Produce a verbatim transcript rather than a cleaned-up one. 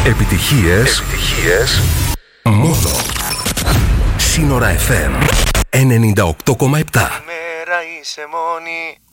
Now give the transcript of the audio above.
Επιτυχίες. Επιτυχίες. Μόνο. Σύνορα εφ εμ ενενήντα οκτώ κόμμα επτά. Σήμερα είσαι μόνη.